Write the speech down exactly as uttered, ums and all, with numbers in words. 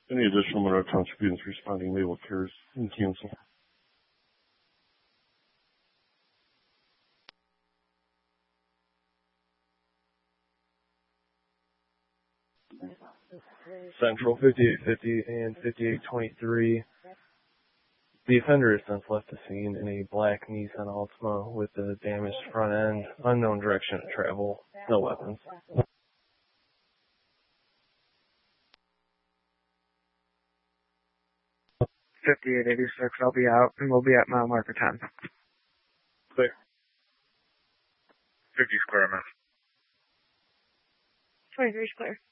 Any additional Monroe Township students responding may will carries and cancel. Central fifty-eight fifty and fifty-eight twenty-three. The offender has since left the scene in a black Nissan Altima with a damaged front end, unknown direction of travel, no weapons. fifty-eight eighty-six, I'll be out, and we'll be at mile marker ten. Clear. fifty square, man. twenty-three is clear.